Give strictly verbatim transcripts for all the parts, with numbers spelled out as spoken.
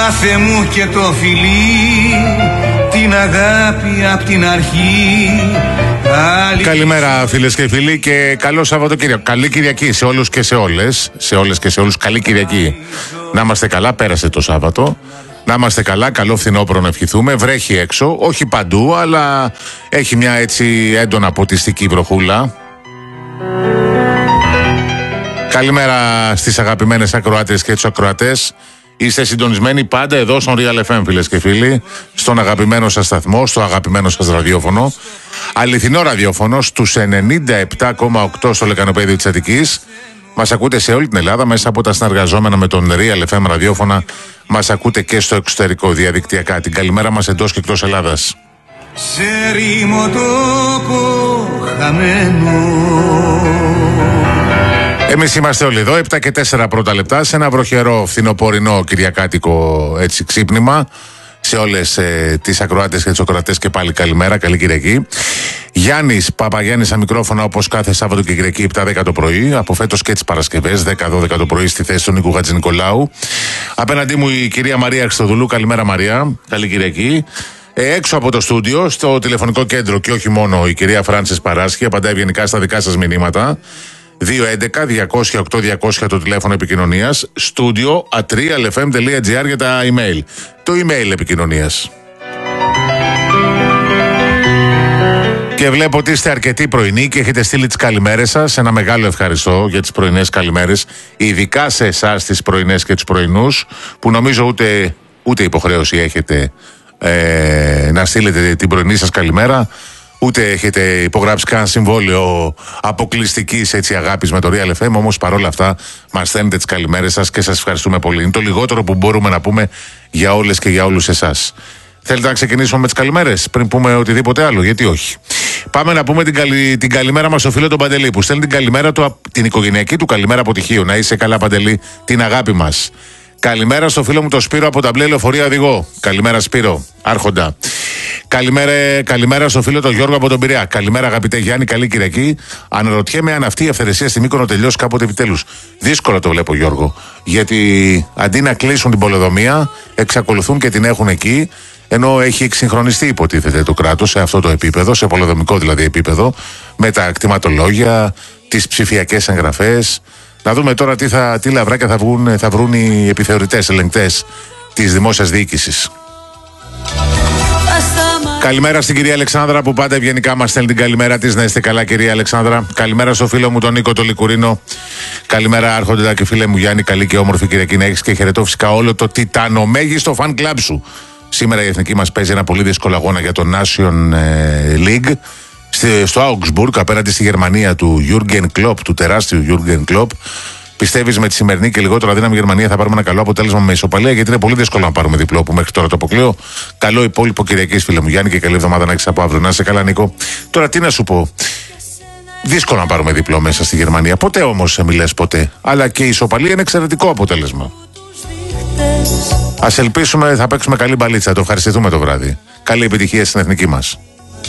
Μάθε μου και το φιλί, την αγάπη απ' την αρχή. Καλημέρα φίλες και φίλοι και καλό Σαββατοκύριακο. Καλή Κυριακή σε όλους και σε όλες. Σε όλες και σε όλους καλή Κυριακή. Να είμαστε καλά, πέρασε το Σάββατο. Να είμαστε καλά, καλό φθινόπωρο να ευχηθούμε. Βρέχει έξω, όχι παντού, αλλά έχει μια έτσι έντονα ποτιστική βροχούλα. Καλημέρα στις αγαπημένες ακροάτες και τους ακροατές. Είστε συντονισμένοι πάντα εδώ στον Real εφ εμ, φίλες και φίλοι, στον αγαπημένο σας σταθμό, στο αγαπημένο σας ραδιόφωνο. Αληθινό ραδιόφωνο στους ενενήντα επτά κόμμα οκτώ στο λεκανοπέδιο της Αττικής. Μας ακούτε σε όλη την Ελλάδα μέσα από τα συνεργαζόμενα με τον Real εφ εμ ραδιόφωνα. Μας ακούτε και στο εξωτερικό διαδικτυακά. Την καλημέρα μας εντός και εκτός Ελλάδας. Σε ρήμο τόπο χαμένο. Εμείς είμαστε όλοι εδώ, επτά και τέσσερα πρώτα λεπτά, σε ένα βροχερό φθινοπορεινό κυριακάτικο έτσι ξύπνημα. Σε όλες ε, τις ακροάτες και τους ακροατές και πάλι καλημέρα, καλή Κυριακή. Γιάννης Παπαγιάννης στα μικρόφωνα όπως κάθε Σάββατο και Κυριακή επτά δέκα το πρωί, από φέτος και τις Παρασκευές δέκα δώδεκα το πρωί στη θέση του Νίκου Χατζηνικολάου. Απέναντί μου η κυρία Μαρία Χριστοδουλού, καλημέρα Μαρία, καλή Κυριακή. Ε, έξω από το στούντιο, στο τηλεφωνικό κέντρο και όχι μόνο η κυρία Φράνσης Παράσχη, απαντάει ευγενικά στα δικά σας μηνύματα. δύο έντεκα διακόσια οκτώ διακόσια το τηλέφωνο επικοινωνίας, studio at real f m dot g r για τα email. Το email επικοινωνίας. Και βλέπω ότι είστε αρκετοί πρωινοί και έχετε στείλει τις καλημέρες σας. Ένα μεγάλο ευχαριστώ για τις πρωινές καλημέρες, ειδικά σε εσάς τις πρωινές και τους πρωινούς, που νομίζω ούτε, ούτε υποχρέωση έχετε ε, να στείλετε την πρωινή σας καλημέρα. Ούτε έχετε υπογράψει κανένα συμβόλαιο αποκλειστικής έτσι αγάπης με το Real εφ εμ, όμως παρόλα αυτά μας στέλνετε τις καλημέρες σας και σας ευχαριστούμε πολύ. Είναι το λιγότερο που μπορούμε να πούμε για όλες και για όλους εσάς. Θέλετε να ξεκινήσουμε με τις καλημέρες πριν πούμε οτιδήποτε άλλο, γιατί όχι. Πάμε να πούμε την, καλη, την καλημέρα μας στο φίλο τον Παντελή, που στέλνει την καλημέρα του, την οικογενειακή του καλημέρα από τυχείο. Να είσαι καλά Παντελή, την αγάπη μας. Καλημέρα στο φίλο μου το Σπύρο από τα μπλε λεωφορεία οδηγό. Καλημέρα Σπύρο, άρχοντα. Καλημέρα, καλημέρα στο φίλο τον Γιώργο από τον Πειραιά. Καλημέρα αγαπητέ Γιάννη, καλή Κυριακή. Αναρωτιέμαι αν αυτή η αυθαιρεσία στη Μύκονο τελειώσει κάποτε επιτέλους. Δύσκολο το βλέπω Γιώργο. Γιατί αντί να κλείσουν την πολεοδομία, εξακολουθούν και την έχουν εκεί. Ενώ έχει εξυγχρονιστεί υποτίθεται το κράτος σε αυτό το επίπεδο, σε πολεοδομικό δηλαδή επίπεδο, με τα κτηματολόγια, τις ψηφιακές εγγραφές. Να δούμε τώρα τι, θα, τι λαβράκια θα, βγουν, θα βρουν οι επιθεωρητές, ελεγκτές της δημόσιας διοίκησης. Καλημέρα στην κυρία Αλεξάνδρα που πάντα ευγενικά μας στέλνει την καλημέρα της. Να είστε καλά κυρία Αλεξάνδρα. Καλημέρα στο φίλο μου τον Νίκο το Λικουρίνο. Καλημέρα άρχοντα και φίλε μου Γιάννη, καλή και όμορφη Κυριακή να έχεις και χαιρετώ φυσικά όλο το τιτανομέγιστο fan club σου. Σήμερα η εθνική μας παίζει ένα πολύ δύσκολο αγώνα για το Nation League στο Augsburg απέναντι στη Γερμανία του Jürgen Klopp, του τεράστιου Jürgen Klopp. Πιστεύεις με τη σημερινή και λιγότερο αδύναμη Γερμανία θα πάρουμε ένα καλό αποτέλεσμα με ισοπαλία, γιατί είναι πολύ δύσκολο να πάρουμε διπλό που μέχρι τώρα το αποκλείω. Καλό υπόλοιπο Κυριακής φίλε μου Γιάννη και καλή εβδομάδα να έχεις από αύριο. Να είσαι καλά Νίκο. Τώρα τι να σου πω. Δύσκολο να πάρουμε διπλό μέσα στη Γερμανία. Ποτέ όμως μη λες ποτέ. Αλλά και η ισοπαλία είναι εξαιρετικό αποτέλεσμα. Ας ελπίσουμε θα παίξουμε καλή μπαλίτσα. Το ευχαριστηθούμε το βράδυ. Καλή επιτυχία στην εθνική μας.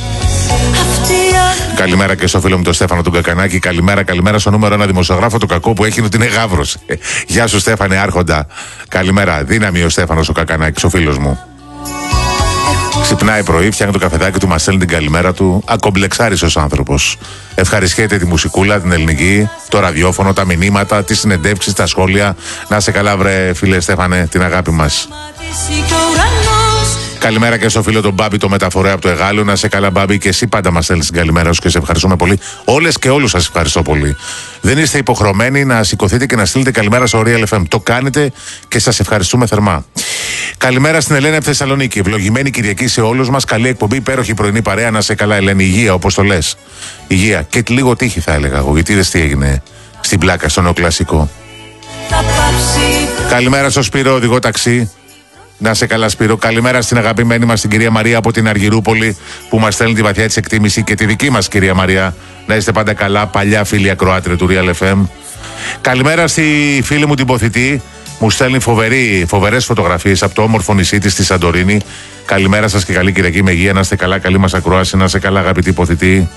Καλημέρα και στο φίλο μου τον Στέφανο τον Κακανάκη. Καλημέρα, καλημέρα στο νούμερο ένα δημοσιογράφο, το κακό που έχει είναι ότι είναι γάβρος. Γεια σου Στέφανε, άρχοντα. Καλημέρα. Δύναμη ο Στέφανος ο Κακανάκης, ο φίλος μου. Ξυπνάει πρωί, φτιάχνει το καφεδάκι του, μας στέλνει την καλημέρα του. Ακομπλεξάριστος άνθρωπος. Ευχαριστιέται τη μουσικούλα, την ελληνική, το ραδιόφωνο, τα μηνύματα, τις συνεντεύξεις, τα σχόλια. Να είσαι καλά, βρε φίλε Στέφανε, την αγάπη μας. Καλημέρα και στο φίλο τον Μπάμπη, το μεταφορέα από το Εγάλεο. Να σε καλά, Μπάμπη, και εσύ πάντα μας στέλνεις την καλημέρα σου και σε ευχαριστούμε πολύ. Όλες και όλους σας ευχαριστώ πολύ. Δεν είστε υποχρεωμένοι να σηκωθείτε και να στείλετε καλημέρα στο Real εφ εμ. Το κάνετε και σας ευχαριστούμε θερμά. Καλημέρα στην Ελένη από Θεσσαλονίκη. Ευλογημένη Κυριακή σε όλους μας. Καλή εκπομπή, υπέροχη πρωινή παρέα. Να σε καλά, Ελένη. Υγεία, όπως το λες. Υγεία. Και λίγο τύχη θα έλεγα εγώ, γιατί είδες τι έγινε στην πλάκα στο νεοκλασικό. Καλημέρα στο Σπύρο, οδηγό ταξί. Να σε καλά Σπύρο. Καλημέρα στην αγαπημένη μας την κυρία Μαρία από την Αργυρούπολη που μας στέλνει τη βαθιά της εκτίμηση και τη δική μας κυρία Μαρία. Να είστε πάντα καλά, παλιά φίλη ακροάτρια του Real εφ εμ. Καλημέρα στη φίλη μου την Ποθητή. Μου στέλνει φοβερή, φοβερές φωτογραφίες από το όμορφο νησί της στη Σαντορίνη. Καλημέρα σας και καλή Κυριακή με υγεία. Να είστε καλά, καλή μας ακρόαση. Να είστε καλά αγαπητή Ποθητή.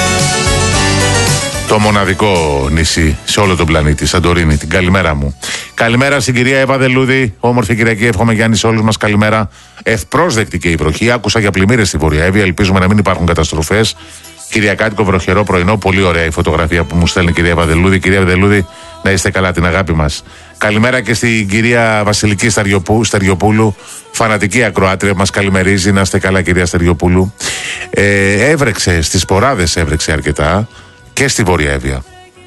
Το μοναδικό νησί σε όλο τον πλανήτη, Σαντορίνη. Την καλημέρα μου. Καλημέρα στην κυρία Εύα Δελούδη. Όμορφη Κυριακή, εύχομαι Γιάννη σε όλους μας. Καλημέρα. Ευπρόσδεκτη και η βροχή. Άκουσα για πλημμύρες στη Βόρεια Εύβοια. Ελπίζουμε να μην υπάρχουν καταστροφές. Κυριακάτικο βροχερό πρωινό. Πολύ ωραία η φωτογραφία που μου στέλνει η κυρία Εύα Δελούδη. Κυρία Εύα Δελούδη, να είστε καλά, την αγάπη μας. Καλημέρα και στην κυρία Βασιλική Στεριοπούλου. Φανατική ακροάτρια, μας καλημερίζει. Να είστε καλά, κυρία Στεριοπούλου. Ε, έβρεξε στις Ποράδες, έβρεξε αρκετά και στη Βόρεια Εύβοια.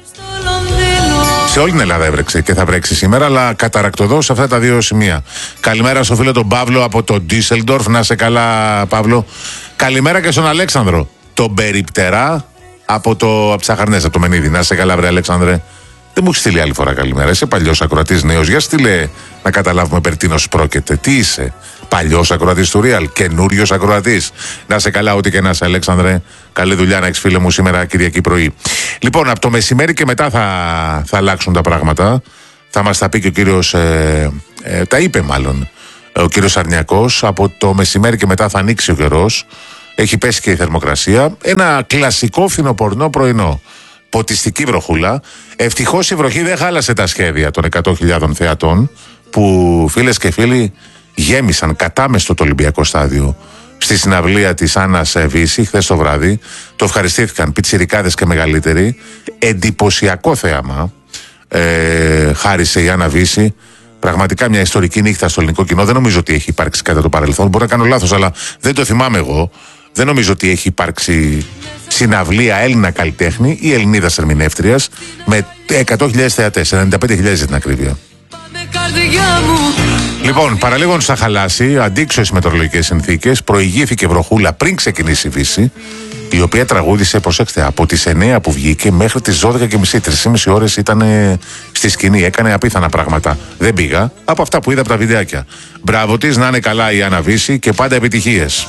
Σε όλη την Ελλάδα έβρεξε και θα βρέξει σήμερα, αλλά καταρακτωδώς σε αυτά τα δύο σημεία. Καλημέρα στο φίλο τον Παύλο από το Ντίσελντορφ. Να σε καλά, Παύλο. Καλημέρα και στον Αλέξανδρο, τον Περιπτερά από το Αψαχαρνές, από το Μενίδη. Να σε καλά, βρε Αλέξανδρε. Δεν μου έχει στείλει άλλη φορά καλημέρα. Είσαι παλιός ακροατής νέος. Για στείλε να καταλάβουμε περί τίνος πρόκειται. Τι είσαι, παλιός ακροατής του Real, καινούριος ακροατής? Να σε καλά, ό,τι και να είσαι, Αλέξανδρε. Καλή δουλειά να έχεις, φίλε μου, σήμερα Κυριακή πρωί. Λοιπόν, από το μεσημέρι και μετά θα, θα αλλάξουν τα πράγματα. Θα μας τα πει και ο κύριος. Ε, ε, τα είπε μάλλον ο κύριος Αρνιακός. Από το μεσημέρι και μετά θα ανοίξει ο καιρός. Έχει πέσει και η θερμοκρασία. Ένα κλασικό φθινοπορεινό πρωινό. Ποτιστική βροχούλα. Ευτυχώς η βροχή δεν χάλασε τα σχέδια των εκατό χιλιάδων θεατών που, φίλες και φίλοι, γέμισαν κατάμεστο το Ολυμπιακό στάδιο στη συναυλία της Άννας Βύση χθες το βράδυ. Το ευχαριστήθηκαν πιτσιρικάδες και μεγαλύτεροι. Εντυπωσιακό θέαμα ε, χάρισε η Άννα Βύση. Πραγματικά μια ιστορική νύχτα στο ελληνικό κοινό. Δεν νομίζω ότι έχει υπάρξει κατά το παρελθόν. Μπορεί να κάνω λάθος, αλλά δεν το θυμάμαι εγώ. Δεν νομίζω ότι έχει υπάρξει συναυλία Έλληνα καλλιτέχνη ή Ελληνίδας ερμηνεύτριας με εκατό χιλιάδες θεατές, ενενήντα πέντε χιλιάδες για την ακρίβεια. Λοιπόν, παραλίγο θα χαλάσει, αντίξωες μετεωρολογικές συνθήκες, προηγήθηκε βροχούλα πριν ξεκινήσει η Βύση, η οποία τραγούδισε, προσέξτε, από τις εννιά που βγήκε μέχρι τις δώδεκα και μισή, τρεις και μισή ώρες ήταν στη σκηνή, έκανε απίθανα πράγματα. Δεν πήγα, από αυτά που είδα από τα βιντεάκια. Μπράβο της, να είναι καλά η Άννα Βύση και πάντα επιτυχίες.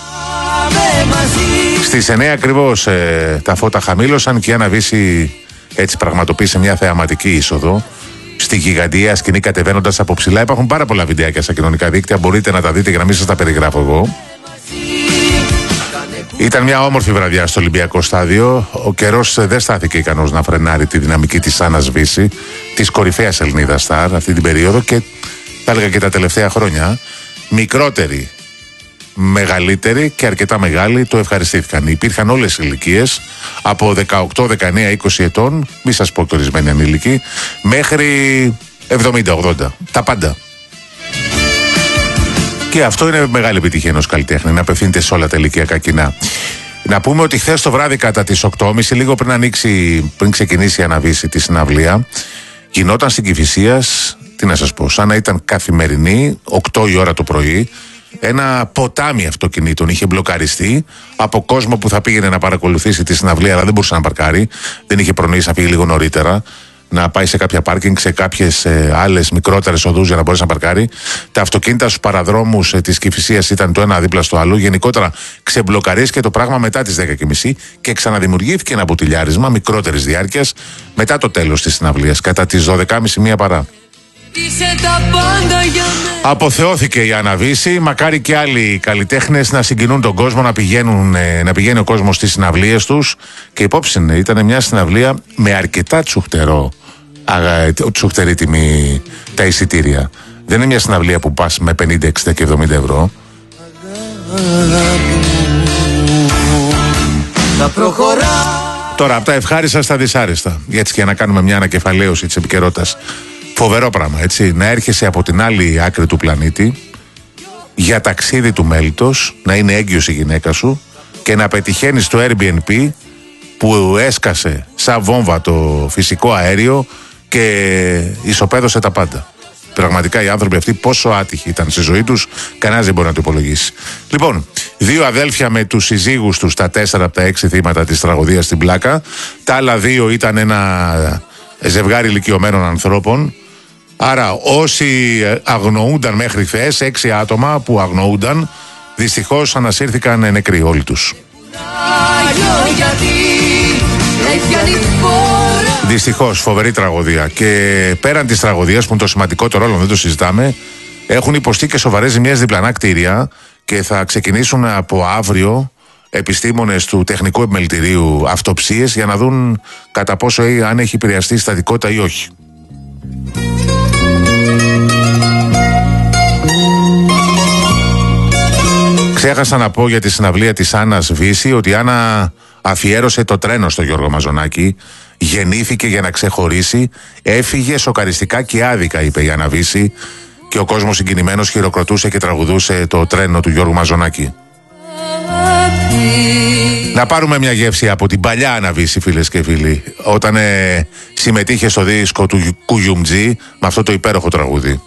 Στις εννιά ακριβώς ε, τα φώτα χαμήλωσαν και η Άννα Βύση έτσι πραγματοποίησε μια θεαματική είσοδο στη γιγαντιαία σκηνή κατεβαίνοντας από ψηλά. Υπάρχουν πάρα πολλά βιντεάκια στα κοινωνικά δίκτυα, μπορείτε να τα δείτε για να μην σας τα περιγράφω εγώ. Ήταν μια όμορφη βραδιά στο Ολυμπιακό στάδιο. Ο καιρός δεν στάθηκε ικανός να φρενάρει τη δυναμική της Άννας Βύση, της κορυφαίας Ελληνίδας στάρ αυτή την περίοδο και θα έλεγα και τα τελευταία χρόνια. Μικρότεροι, μεγαλύτεροι και αρκετά μεγάλοι το ευχαριστήθηκαν. Υπήρχαν όλες οι ηλικίες, από δεκαοκτώ, δεκαεννιά, είκοσι ετών, μη σας πω και ορισμένοι ανήλικοι, μέχρι εβδομήντα, ογδόντα. Τα πάντα. Και αυτό είναι μεγάλη επιτυχία ενός καλλιτέχνη, να απευθύνεται σε όλα τα ηλικιακά κοινά. Να πούμε ότι χθες το βράδυ κατά τις οκτώ και μισή, λίγο πριν, ανοίξει, πριν ξεκινήσει η Άννα Βύση τη συναυλία, γινόταν στην Κηφισίας, τι να σας πω, σαν να ήταν καθημερινή, οκτώ η ώρα το πρωί, ένα ποτάμι αυτοκινήτων είχε μπλοκαριστεί από κόσμο που θα πήγαινε να παρακολουθήσει τη συναυλία, αλλά δεν μπορούσε να παρκάρει. Δεν είχε προνοήσει να φύγει λίγο νωρίτερα, να πάει σε κάποια πάρκινγκ, σε κάποιες ε, άλλες μικρότερες οδούς για να μπορέσει να παρκάρει. Τα αυτοκίνητα στους παραδρόμους ε, της Κηφισίας ήταν το ένα δίπλα στο άλλο. Γενικότερα ξεμπλοκαρίστηκε το πράγμα μετά τις δέκα και μισή και ξαναδημιουργήθηκε ένα μποτιλιάρισμα μικρότερης διάρκειας μετά το τέλος της συναυλίας, κατά τις δώδεκα και μισή, μία παρά. Αποθεώθηκε η Άννα Βύση. Μακάρι και άλλοι καλλιτέχνες να συγκινούν τον κόσμο, να, πηγαίνουν, να πηγαίνει ο κόσμος στις συναυλίες τους. Και υπόψη ήταν μια συναυλία με αρκετά τσουχτερό, αγα, τσουχτερή τιμή τα εισιτήρια. Δεν είναι μια συναυλία που πας με πενήντα, εξήντα και εβδομήντα ευρώ. Τώρα από τα ευχάριστα στα δυσάρεστα, έτσι και να κάνουμε μια ανακεφαλαίωση της επικαιρότητας. Φοβερό πράγμα, έτσι, να έρχεσαι από την άλλη άκρη του πλανήτη για ταξίδι του μέλιτος, να είναι έγκυος η γυναίκα σου και να πετυχαίνεις το Airbnb που έσκασε σαν βόμβα το φυσικό αέριο και ισοπαίδωσε τα πάντα. Πραγματικά οι άνθρωποι αυτοί πόσο άτυχοι ήταν στη ζωή τους, κανένας δεν μπορεί να το υπολογίσει. Λοιπόν, δύο αδέλφια με τους συζύγους τους, τα τέσσερα από τα έξι θύματα της τραγωδίας στην Πλάκα. Τα άλλα δύο ήταν ένα ζευγάρι ηλικιωμένων ανθρώπων. Άρα όσοι αγνοούνταν μέχρι χθες, έξι άτομα που αγνοούνταν, δυστυχώς ανασύρθηκαν νεκροί όλοι τους. Δυστυχώς, φοβερή τραγωδία. Και πέραν της τραγωδίας, που είναι το σημαντικότερο όλο, δεν το συζητάμε, έχουν υποστεί και σοβαρές ζημιές διπλανά κτίρια και θα ξεκινήσουν από αύριο επιστήμονες του Τεχνικού Επιμελητηρίου αυτοψίες για να δουν κατά πόσο αν έχει επηρεαστεί η στατικότητα ή όχι. Ξέχασα να πω για τη συναυλία της Άννας Βύση ότι η Άννα αφιέρωσε το τρένο στο Γιώργο Μαζονάκη. Γεννήθηκε για να ξεχωρίσει, έφυγε σοκαριστικά και άδικα, είπε η Άννα Βύση, και ο κόσμος συγκινημένος χειροκροτούσε και τραγουδούσε το τρένο του Γιώργου Μαζονάκη. Να πάρουμε μια γεύση από την παλιά Άννα Βύση, φίλες και φίλοι, όταν ε, συμμετείχε στο δίσκο του Κουγιουμτζή με αυτό το υπέροχο τραγούδι.